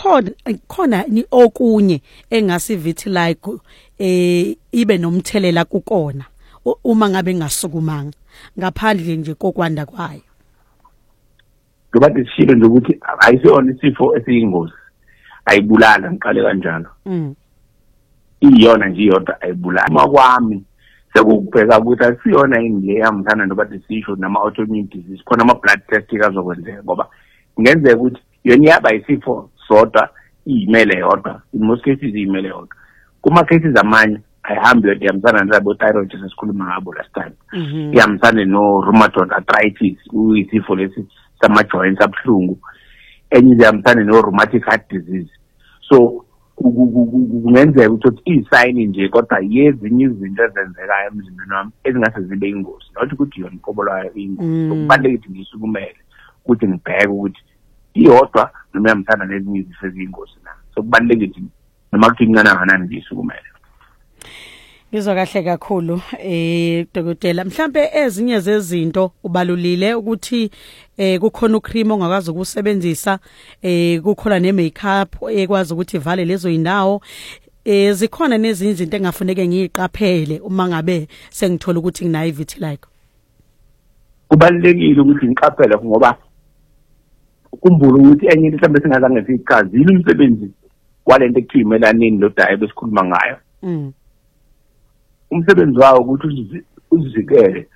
khona okunye engasi vitiligo ibe nomthelela kukona uma ngabe ngasukumanga ngaphandle nje kokwanda kwayo. Ngoba sishilo nje ukuthi ayisiyona isifo esiyingozi, ayibulala ngiqale kanjalo. Iyona nje yodwa ayibulala. Uma kwami sekubheka ukuthi asiyona yini le yamthana noba sisho nama autoimmune disease, khona ama blood test kazokwenzeka ngoba ngenzeka ukuthi yona yaba isifo sodwa imele yodwa, in most cases imele yodwa. Kuma cases amanye ayihambi yodwa, yamthana nalabo thyroid esikhuluma ngabo last time. Yamthana no rheumatoid arthritis, uyisifo lesi sama joints abhlungu, enye yamthana no rheumatic heart disease. So kungenzeka ukuthi isayini nje kodwa yezinye izinto ezenzekayo emzimbeni wami ezingase zibe ingozi, not ukuthi yona inkobolo ingozi. Kubalulekile ngisukumele ukuthi ngibheke ukuthi iyodwa noma yamthana lezinye izifo eziyingozi na. So kubalulekile noma kuthi incane kangakanani ngisukumele. Ngizwa kahle kakhulu dokotela. Mhlambe ezinye zezinto ubalulile ukuthi kukhona ucream ongakazi ukusebenzisa, kukhona ne makeup ekwazi ukuthi ivale lezo indawo. Zikhona nezinye izinto engafuneke ngiyiqaphele uma ngabe sengithola ukuthi nginayo vitiligo. Kubalulekile ukuthi ngiqaphele ngoba ukhumbula ukuthi enye into mhlawumbe singazange siyichazile umsebenzi walento ekuthiwa imelanin lo dye besikhuluma ngayo. Umsebenzi wawo ukuthi uzivikele.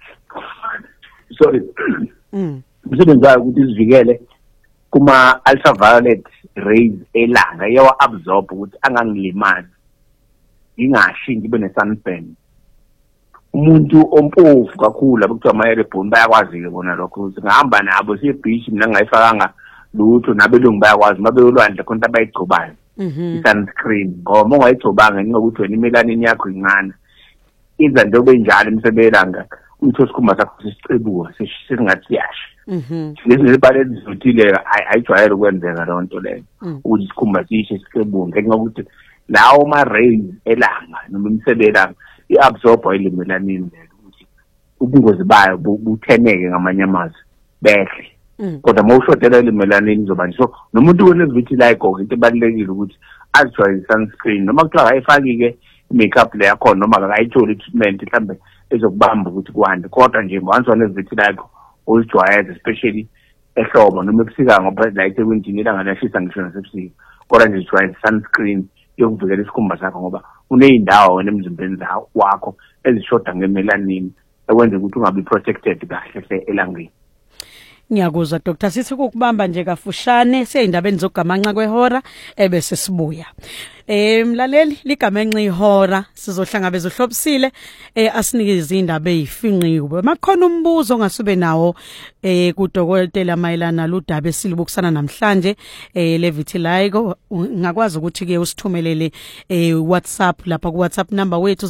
Umsebenzi wawo ukuthi uzivikele kuma ultraviolet rays elanga, yawa absorb ukuthi angangilimazi, ingashi ngibe ne sunburn. Umuntu ompofu kakhulu abukuthiwa ama-airborne bayakwazi ke bona lokho, singahamba nabo siye beach mina ngayifakanga lutho, nabelungu bayakwazi mabeyolwandle khona abayigcobayo i-sunscreen, ngoba ungayigcobanga ngokuthi wena imelanin yakho incane iza njengoba enjalo emsebelanga uthi isikhumba sakho sisicebuka sesingathi siyasha. Lezi zibale zizothile ayijwayele ukwenzeka leyo nto leyo, ukuthi isikhumba sishe sicebuka ngenxa yokuthi lawo ma-rays elanga noma imsebelanga i-absorb ile melanin ukuthi ubungozi bayo butheneke ngamanye amazwi behle. Kodwa uma ushotela ile melanin izoba nje. So nomuntu onevitiligo into ebalulekile ukuthi azijwayele sunscreen, noma kuthiwa akayifaki-ke makeup le yakhona noma akayitholi treatment mhlambe ezokubamba ukuthi kwande, kodwa nje once onevitiligo uyijwayeze, especially ehlobo noma ebusika ngoba la ewindini ilanga liyashisa ngisho nasebusika, kodwa nje ijwayeze sunscreen yokuvikela isikhumba sakho ngoba uneyindawo wena emzimbeni wakho ezishoda ngemelanin ekwenza ukuthi ungabi protected kahle elangeni. Ngiyakuzwa Dr. Sithi ukubamba nje kafushane seyindabeni zogamanxa kwehora ebese sibuya. Mlaleli ligamenxa ihora sizohlangabeza uhlobisile asinikeze indaba ezifinqiwe. Makhona umbuzo ongasube nawo kudokotela mayelana ludaba esilibukisana namhlanje le vitiligo, ngakwazi ukuthi ke usithumelele WhatsApp lapha ku WhatsApp number wethu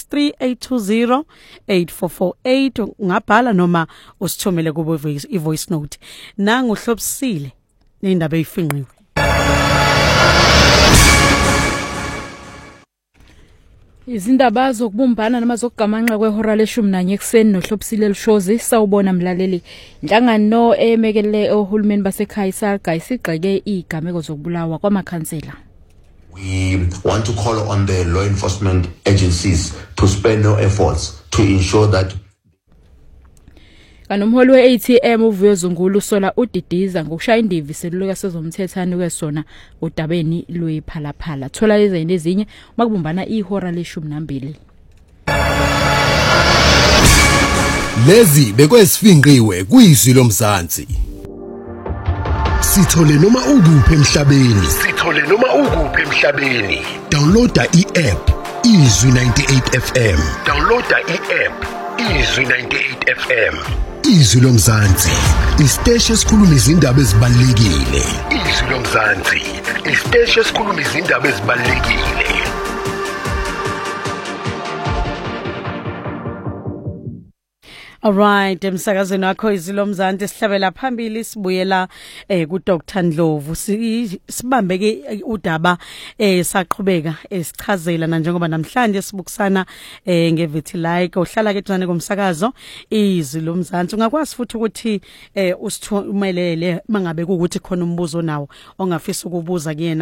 0638208448, ungabhala noma usithumele kubo voice note. Nangu uhlobisile indaba ezifinqiwe. Izindaba zokubumbana noma zokugamanxa kwehora le-11 ekseni nohlobisile Lishozi. Sawubona mlaleli. Inhlangano emekele ohulumeni basekhaya iSalga isigxeke igameko zokubulawa kwamakhansela. We want to call on the law enforcement agencies to spare no efforts to ensure that kanomholi we-ATM uvuyo Zungulu sola udidiza ngokushaya indivi iseluleka sezomthethane kwesona udabeni lwephalaphala. Thola izinto ezinye makubumbana ihora le-12. Lezi bekwesifinqiwe kuyizwi lomzansi. Sithole noma ukuphi emhlabeni. Downloada i-app Izwi 98 FM. Izwi 98 FM. Izwi lomzansi, isiteshi esikhuluma izindaba ezibalulekile. Izwi lomzansi, isiteshi esikhuluma izindaba ezibalulekile. Alright, emsakazweni wakho Izwi lomzansi sihlabela phambili sibuyela ku Dr Ndlovu sibambeke udaba saqhubeka sichazela na njengoba namhlanje sibukisana ngevitiligo. Uhlala ke duzane komsakazo Izwi lomzansi, ungakwazi futhi ukuthi usithumelele mangabe ukuthi khona umbuzo nawo ongafisa ukubuza kuyena.